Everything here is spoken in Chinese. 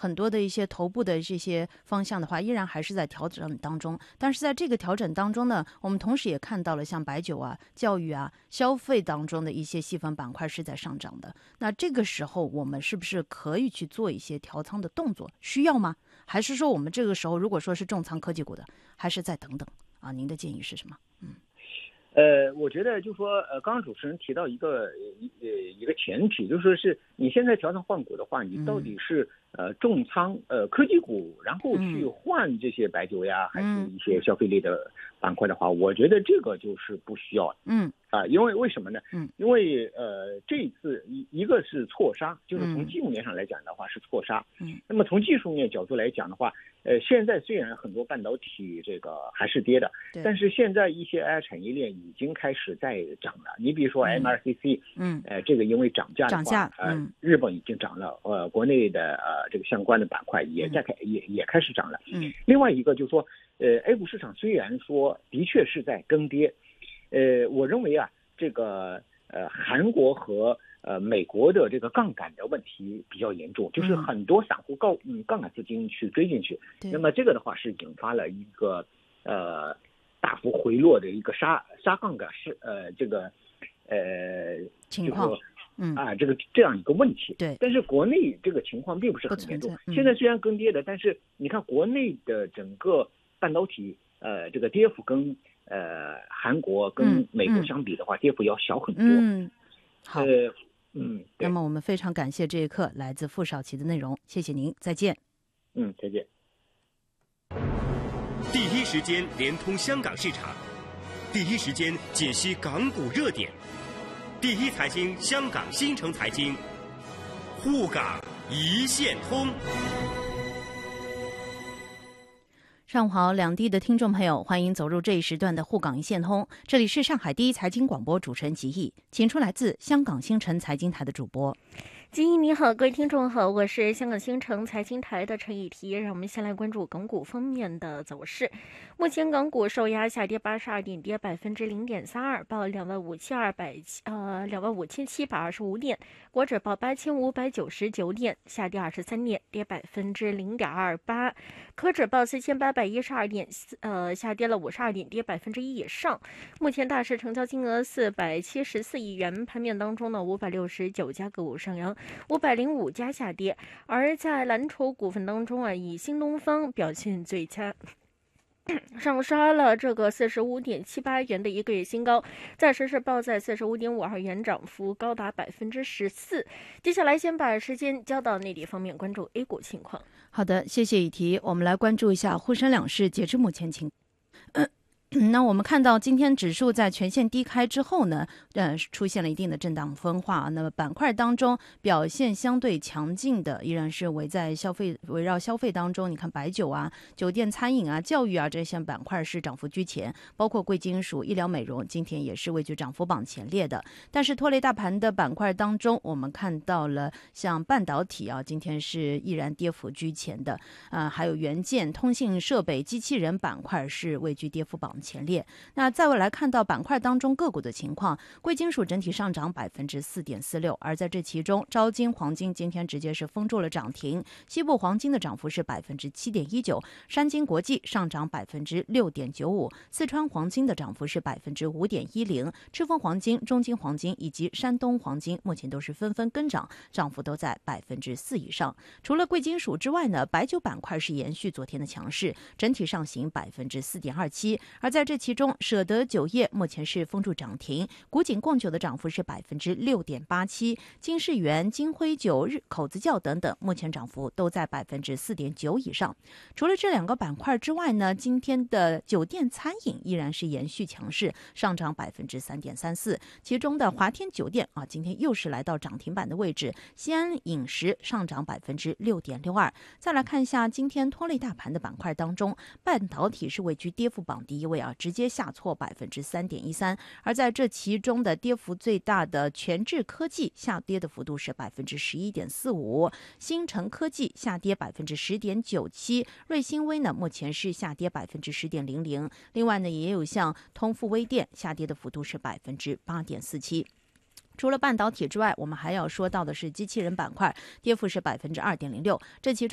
很多的一些头部的这些方向的话，依然还是在调整当中。但是在这个调整当中呢，我们同时也看到了像白酒啊、教育啊、消费当中的一些细分板块是在上涨的。那这个时候我们是不是可以去做一些调仓的动作？需要吗？还是说我们这个时候如果说是重仓科技股的，还是再等等啊？您的建议是什么？ 我觉得就是说，刚刚主持人提到一个前提，就是说是你现在调仓换股的话，你到底是重仓科技股，然后去换这些白酒呀，还是一些消费类的板块的话，我觉得这个就是不需要的。因为为什么呢？因为这一次一个是错杀，就是从技术面上来讲的话是错杀。那么从技术面角度来讲的话，现在虽然很多半导体这个还是跌的，但是现在一些 AI 产业链已经开始在涨了。你比如说 MRCC，这个因为涨价的话，日本已经涨了，国内的这个相关的板块也开始涨了。另外一个就是说，A 股市场虽然说的确是在更跌，我认为啊，这个韩国和美国的这个杠杆的问题比较严重，就是很多散户杠杆资金去追进去，那么这个的话是引发了一个大幅回落的一个杀杠杆这个情况。 这样一个问题。 对， 但是国内这个情况并不是很严重。现在虽然更跌的，但是你看国内的整个半导体这个跌幅跟韩国跟美国相比的话，跌幅要小很多。 好。那么我们非常感谢这一刻来自傅少奇的内容，谢谢您，再见。 再见。 第一时间连通香港市场，第一时间解析港股热点，第一财经香港新城财经，沪港一线通。 上午好，两地的听众朋友，欢迎走入这一时段的沪港一线通。这里是上海第一财经广播，主持人吉毅，请出来自香港新城财经台的主播。 吉毅你好，各位听众好，我是香港新城财经台的陈以提。让我们先来关注港股方面的走势。目前港股受压下跌82点，跌0.32%，报25725点。国指报8599点，下跌23点，跌0.28%。科指报4812点，下跌了52点，跌1%以上。目前大市成交金额474亿元，盘面当中呢，569家个股上扬，505家下跌。而在蓝筹股份当中啊，以新东方表现最佳，上刷了这个45.78元的一个月新高，暂时是报在45.52元，涨幅高达14%。接下来先把时间交到内地方面，关注 A 股情况。 好的，谢谢以提。我们来关注一下沪深两市截至目前情况。那我们看到今天指数在全线低开之后呢，出现了一定的震荡分化。那么板块当中表现相对强劲的依然是围绕消费当中，你看白酒啊、酒店、餐饮啊、教育啊这些板块是涨幅居前，包括贵金属、医疗美容今天也是位居涨幅榜前列的。但是拖累大盘的板块当中，我们看到了像半导体啊，今天是依然跌幅居前的，还有元件、通信设备、机器人板块是位居跌幅榜前列。那再来看到板块当中个股的情况，贵金属整体上涨4.46%，而在这其中，招金黄金今天直接是封住了涨停，西部黄金的涨幅是7.19%，山金国际上涨6.95%，四川黄金的涨幅是5.10%，赤峰黄金、中金黄金以及山东黄金目前都是纷纷跟涨，涨幅都在4%以上。除了贵金属之外呢，白酒板块是延续昨天的强势，整体上行4.27%，而在这其中，舍得酒业目前是封住涨停，古井贡酒的涨幅是6.87%，金世元、金辉酒、日口子窖等等，目前涨幅都在4.9%以上。除了这两个板块之外呢，今天的酒店餐饮依然是延续强势，上涨3.34%，其中的华天酒店今天又是来到涨停板的位置，西安饮食上涨6.62%。再来看一下今天拖累大盘的板块当中，半导体是位居跌幅榜第一位，直接下挫3.13%，而在这其中的跌幅最大的全智科技下跌的幅度是11.45%，新城科技下跌10.97%，瑞星微呢目前是下跌10.00%，另外呢也有像通富微电下跌的幅度是8.47%。除了半导体之外，我们还要说到的是机器人板块，跌幅是2.06%，这其中